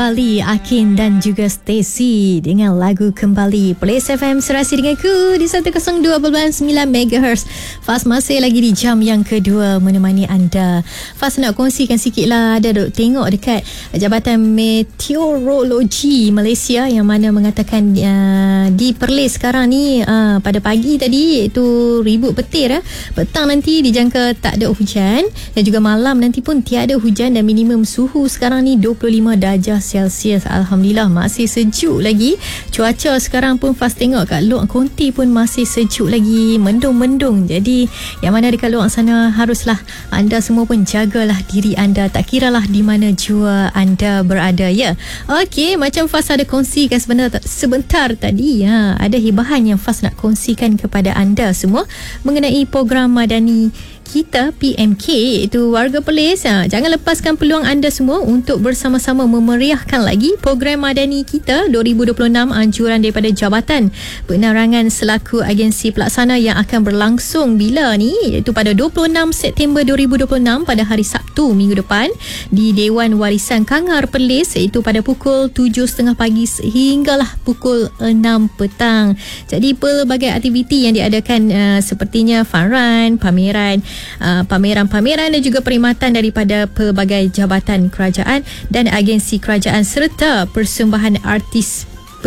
Kembali Akin dan juga Stacy dengan lagu Kembali. Plays FM serasi denganku di 102.9 MHz. Faz masih lagi di jam yang kedua menemani anda. Faz nak kongsikan sikit lah. Ada duk tengok dekat Jabatan Meteorologi Malaysia yang mana mengatakan di Perlis sekarang ni pada pagi tadi iaitu ribut petir. Petang nanti dijangka tak ada hujan dan juga malam nanti pun tiada hujan dan minimum suhu sekarang ni 25 darjah Celsius. Alhamdulillah masih sejuk lagi. Cuaca sekarang pun Faz tengok kat luar konti pun masih sejuk lagi, mendung-mendung. Jadi yang mana dekat luar sana haruslah anda semua pun jagalah diri anda, tak kiralah di mana jua anda berada ya. Okey, macam Faz ada kongsikan sebentar tadi ada hibahan yang Faz nak kongsikan kepada anda semua mengenai program Madani kita PMK, iaitu warga Perlis. Jangan lepaskan peluang anda semua untuk bersama-sama memeriahkan lagi program Madani kita 2026, anjuran daripada Jabatan Penerangan selaku agensi pelaksana yang akan berlangsung bila ni, iaitu pada 26 September 2026 pada hari Sabtu minggu depan di Dewan Warisan Kangar Perlis, iaitu pada pukul 7.30 pagi sehinggalah pukul 6 petang. Jadi pelbagai aktiviti yang diadakan sepertinya fun run, pameran-pameran dan juga perkhidmatan daripada pelbagai jabatan kerajaan dan agensi kerajaan serta persembahan artis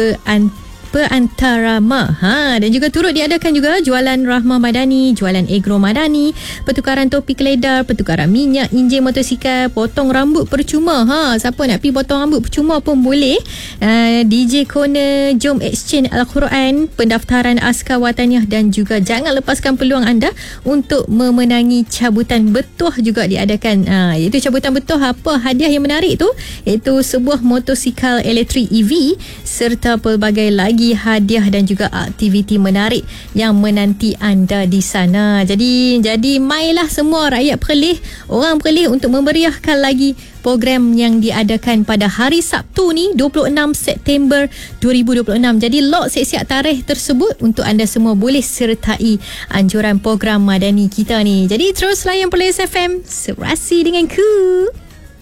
perantarama. Dan juga turut diadakan juga jualan Rahmah Madani, jualan Agro Madani, pertukaran topi keledar, pertukaran minyak, enjin motosikal, potong rambut percuma. Siapa nak pergi potong rambut percuma pun boleh. DJ Corner, jom exchange Al-Quran, pendaftaran askar wataniah dan juga jangan lepaskan peluang anda untuk memenangi cabutan betuah juga diadakan. Iaitu cabutan betuah, apa hadiah yang menarik tu? Iaitu sebuah motosikal elektrik EV serta pelbagai lagi hadiah dan juga aktiviti menarik yang menanti anda di sana. Jadi mailah semua rakyat Perlis, orang Perlis untuk memeriahkan lagi program yang diadakan pada hari Sabtu ni 26 September 2026. Jadi lock siap-siap tarikh tersebut untuk anda semua boleh sertai anjuran program Madani kita ni. Jadi terus layan Perlis FM serasi denganku.